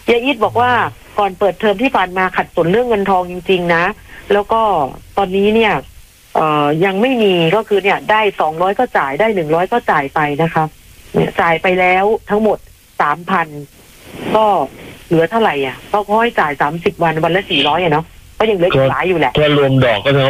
ยายอีทบอกว่าก่อนเปิดเทอมที่ผ่านมาขัดสนเรื่องเงินทองจริงๆนะแล้วก็ตอนนี้เนี่ยยังไม่มีก็คือเนี่ยได้200ก็จ่ายได้100ก็จ่ายไปนะคะเนี่ยจ่ายไปแล้วทั้งหมด 3,000 ก็เหลือเท่าไหร่อ่ะก็ค่อยจ่าย30 วันวันละ400อ่ะเนาะก็ยังเหลืออีกหลายอยู่แหละก็รวมดอกก็ทั้ง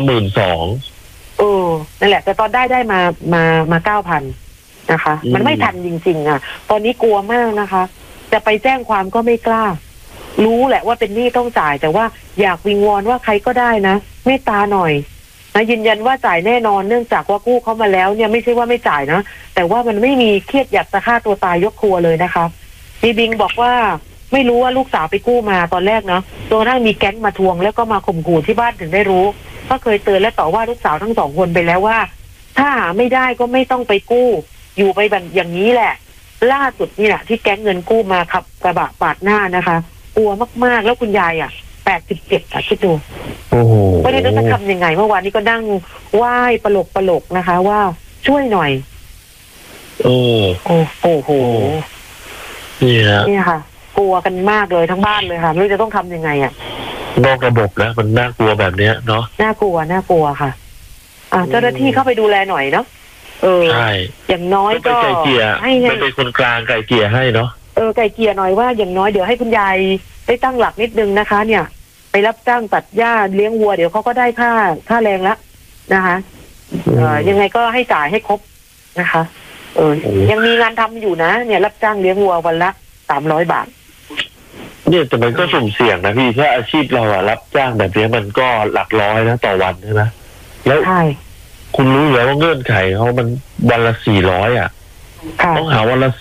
12,000 นั่นแหละแต่ตอนได้มา 9,000 นะคะมันไม่ทันจริงๆอ่ะตอนนี้กลัวมากนะคะจะไปแจ้งความก็ไม่กล้ารู้แหละว่าเป็นหนี้ต้องจ่ายแต่ว่าอยากวิงวอนว่าใครก็ได้นะเมตตาหน่อยนะยืนยันว่าจ่ายแน่นอนเนื่องจากว่ากู้เขามาแล้วเนี่ยไม่ใช่ว่าไม่จ่ายนะแต่ว่ามันไม่มีเครียดอยากจะฆ่าตัวตายยกครัวเลยนะคะมีบิงบอกว่าไม่รู้ว่าลูกสาวไปกู้มาตอนแรกเนาะจนกระทั่งมีแก๊งมาทวงแล้วก็มาข่มขู่ที่บ้านถึงได้รู้ก็เคยเตือนและต่อว่าลูกสาวทั้ง2 คนไปแล้วว่าถ้าหาไม่ได้ก็ไม่ต้องไปกู้อยู่ไปแบบอย่างนี้แหละล่าสุดนี่แหละที่แก๊งเงินกู้มาขับกระบะปาดหน้านะคะกลัวมากๆแล้วคุณยาย87คิดดูโอ้โหไม่รู้จะทำยังไงเมื่อวานนี้ก็นั่งไหว้ปลกนะคะว่าช่วยหน่อยโอ้โหนี่ค่ะกลัวกันมากเลยทั้งบ้านเลยค่ะไม่รู้จะต้องทำยังไงนอกระบบแล้วมันน่ากลัวแบบนี้เนาะน่ากลัวค่ะเจ้าหน้าที่เข้าไปดูแลหน่อยเนาะใช่อย่างน้อยก็ให้เป็นคนกลางไก่เกลี่ยให้เนาะไก่เกลี่ยหน่อยว่าอย่างน้อยเดี๋ยวให้คุณยายได้ตั้งหลักนิดนึงนะคะเนี่ยไปรับจ้างตัดหญ้าเลี้ยงวัวเดี๋ยวเขาก็ได้ค่าแรงละนะคะยังไงก็ให้จ่ายให้ครบนะคะยังมีงานทำอยู่นะเนี่ยรับจ้างเลี้ยงวัววันละ300 บาทเนี่ยแต่มันก็สุ่มเสี่ยงนะพี่ถ้าอาชีพเรารับจ้างแบบนี้มันก็หลักร้อยนะต่อวันใช่ไหมแล้วคุณรู้อยู่แล้วว่าเงื่อนไขเขามันวันละ400ต้องหาวันละ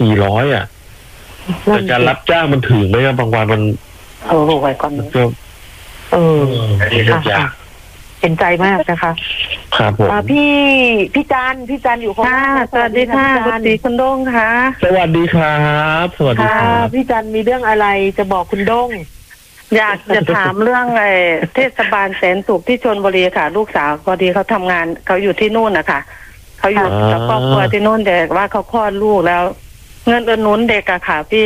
400แต่การรับจ้างมันถึงไหมบางวันมันไว้ก่อนก็เห็นใจมากนะคะครับผมพี่จันอยู่ค่ะสวัสดีค่ะคุณโด้งค่ะสวัสดีครับสวัสดีครับพี่จันมีเรื่องอะไรจะบอกคุณโด้งอยากจะถามเรื่องเทศบาลแสนสุขที่ชลบุรีค่ะลูกสาวพอดีเขาทำงานเขาอยู่ที่นู่นนะคะเขาอยู่กับครอบครัวที่นู่นแต่ว่าเขาคลอดลูกแล้วเงินอุดหนุนเด็กอะค่ะพี่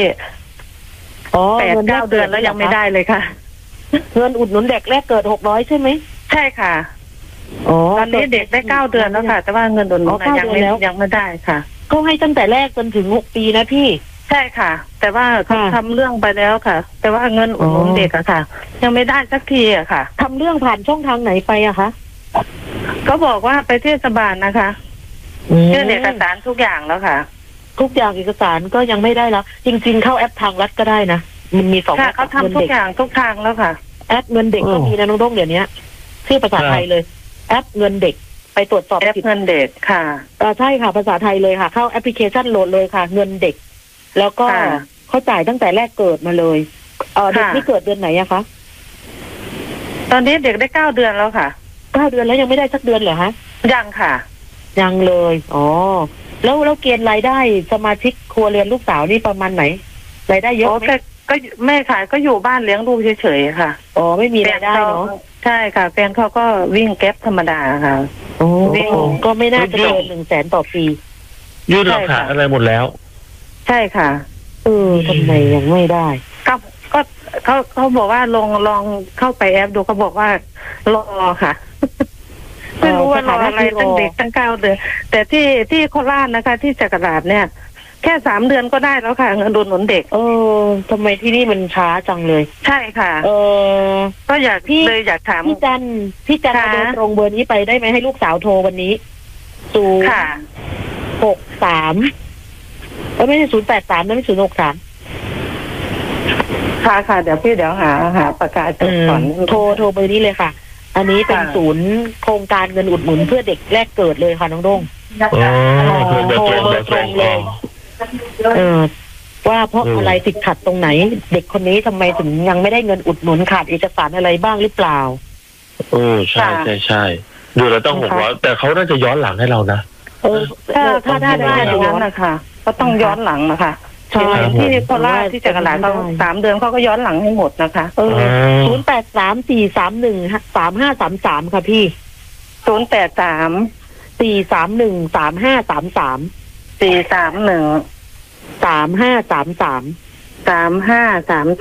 8-9 เดือนแล้วยังไม่ได้เลยค่ะเงินอุดหนุนเด็กแรกเกิด600ใช่ไหมใช่ค่ะตอนนี้เด็กได้9 เดือนแล้วค่ะแต่ว่าเงินอุดหนุนยังไม่ได้ค่ะก็ให้ตั้งแต่แรกจนถึง6 ปีนะพี่ใช่ค่ะแต่ว่าเขาทำเรื่องไปแล้วค่ะแต่ว่าเงินอุดหนุนเด็กอะค่ะยังไม่ได้สักทีอะค่ะทำเรื่องผ่านช่องทางไหนไปอะคะก็บอกว่าไปเทศบาลนะคะยื่นเอกสารทุกอย่างแล้วค่ะทุกอย่างเอกสารก็ยังไม่ได้แล้วจริงๆเข้าแอปทางรัฐก็ได้นะมันมี2 แอปเขาทำทุกอย่างทุกทางแล้วค่ะแอปเงินเด็กก็มีนะน้องๆเดี๋ยวนี้ชื่อภาษาไทยเลยแอปเงินเด็กไปตรวจสอบแอปเงินเด็กค่ะใช่ค่ะภาษาไทยเลยค่ะเข้าแอปพลิเคชันโหลดเลยค่ะเงินเด็กแล้วก็เขาจ่ายตั้งแต่แรกเกิดมาเลยเด็กที่เกิดเดือนไหนอะคะตอนนี้เด็กได้9 เดือนแล้วค่ะ 9 เดือนแล้วยังไม่ได้สักเดือนเหรอฮะยังค่ะยังเลยแล้วเกณฑ์รายได้สมาชิกครัวเรือนลูกสาวนี่ประมาณไหนรายได้เยอะไหมก็แม่ขายก็อยู่บ้านเลี้ยงลูกเฉยๆค่ะไม่มีรายได้เนาะใช่ค่ะแฟนเขาก็วิ่งแก๊ปธรรมดาค่ะวิ่งก็ไม่น่าจะเกิน100,000ต่อปียื่นหลักฐานอะไรหมดแล้วใช่ค่ะทำไมยังไม่ได้ก็เขาบอกว่าลองเข้าไปแอปดูเขาบอกว่ารอค่ะไม่รู้ว่ารออะไรตั้งเด็กตั้ง9 เดือนแต่ที่โคราชนะคะที่จักราชเนี่ยแค่3 เดือนก็ได้แล้วค่ะเงินอุดหนุนเด็กทำไมที่นี่มันช้าจังเลยใช่ค่ะก็อยากถามพี่จันโดยตรงเบอร์นี้ไปได้ไหมให้ลูกสาวโทรวันนี้063ไม่ใช่083นะไม่063 ค่ะเดี๋ยวหาประกาศก่อนโทรเบอร์นี้เลยค่ะอันนี้เป็นศูนย์โครงการเงินอุดหนุนเพื่อเด็กแรกเกิดเลยค่ะน้องด้งโทรเบอร์ตรงเลยว่าเพราะอะไรติดขัดตรงไหนเด็กคนนี้ทำไมถึงยังไม่ได้เงินอุดหนุนขาดเอกสารอะไรบ้างหรือเปล่าใช่ดูแล้วต้อง600แต่เขาน่าจะย้อนหลังให้เรานะถ้าได้อย่างนั้นนะคะก็ต้องย้อนหลังนะคะใช่ที่โคราชที่จักราชเขา3 เดือนเขาก็ย้อนหลังให้หมดนะคะ 083-431-3533ค่ะพี่ 083-431-3533